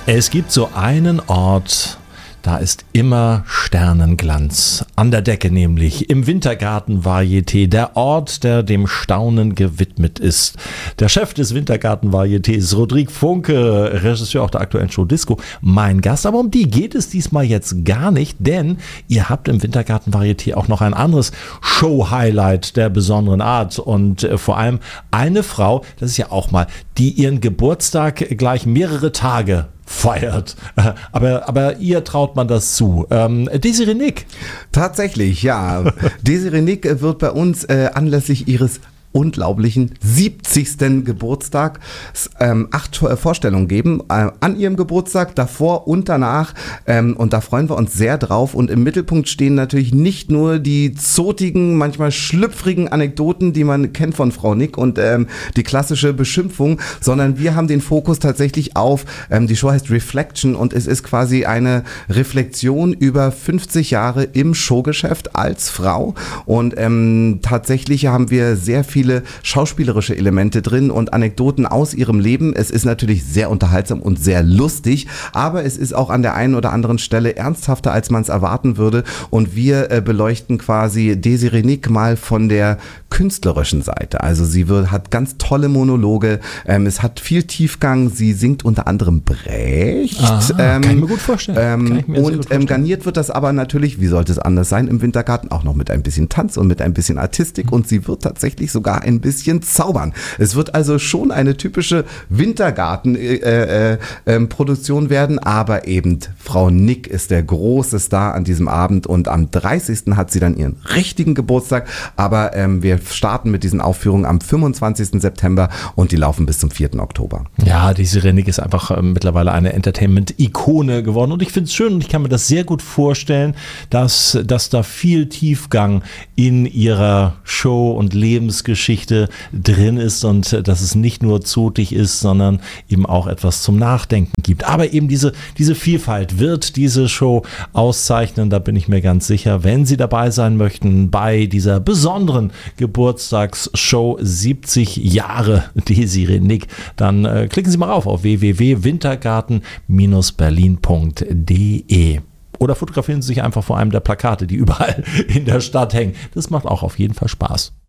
Es gibt so einen Ort, da ist immer Sternenglanz. An der Decke nämlich, im Wintergarten Varieté, der Ort, der dem Staunen gewidmet ist. Der Chef des Wintergarten Varietés, Rodrigue Funke, Regisseur auch der aktuellen Show Disco, mein Gast. Aber um die geht es diesmal jetzt gar nicht, denn ihr habt im Wintergarten Varieté auch noch ein anderes Show-Highlight der besonderen Art. Und vor allem eine Frau, das ist ja auch mal, die ihren Geburtstag gleich mehrere Tage feiert. Aber ihr traut man das zu. Desiree Nick. Tatsächlich, ja. Desiree Nick wird bei uns anlässlich ihres unglaublichen 70. Geburtstag 8 Vorstellungen geben an ihrem Geburtstag, davor und danach, und da freuen wir uns sehr drauf. Und im Mittelpunkt stehen natürlich nicht nur die zotigen, manchmal schlüpfrigen Anekdoten, die man kennt von Frau Nick und die klassische Beschimpfung, sondern wir haben den Fokus tatsächlich auf, die Show heißt Reflection und es ist quasi eine Reflexion über 50 Jahre im Showgeschäft als Frau und tatsächlich haben wir sehr viele schauspielerische Elemente drin und Anekdoten aus ihrem Leben. Es ist natürlich sehr unterhaltsam und sehr lustig, aber es ist auch an der einen oder anderen Stelle ernsthafter, als man es erwarten würde. Und wir beleuchten quasi Desiree Nick mal von der künstlerischen Seite. Also sie hat ganz tolle Monologe, es hat viel Tiefgang, sie singt unter anderem Brecht. Kann ich mir gut vorstellen. Garniert wird das aber natürlich, wie sollte es anders sein, im Wintergarten auch noch mit ein bisschen Tanz und mit ein bisschen Artistik und sie wird tatsächlich sogar ein bisschen zaubern. Es wird also schon eine typische Wintergarten-Produktion werden, aber eben Frau Nick ist der große Star an diesem Abend und am 30. hat sie dann ihren richtigen Geburtstag, aber wir starten mit diesen Aufführungen am 25. September und die laufen bis zum 4. Oktober. Ja, Desiree Nick ist einfach mittlerweile eine Entertainment-Ikone geworden und ich finde es schön und ich kann mir das sehr gut vorstellen, dass da viel Tiefgang in ihrer Show und Lebensgeschichte drin ist und dass es nicht nur zotig ist, sondern eben auch etwas zum Nachdenken gibt. Aber eben diese Vielfalt wird diese Show auszeichnen, da bin ich mir ganz sicher. Wenn Sie dabei sein möchten bei dieser besonderen Geburtstagsshow 70 Jahre Desiree Nick, dann klicken Sie mal rauf auf www.wintergarten-berlin.de. Oder fotografieren Sie sich einfach vor einem der Plakate, die überall in der Stadt hängen. Das macht auch auf jeden Fall Spaß.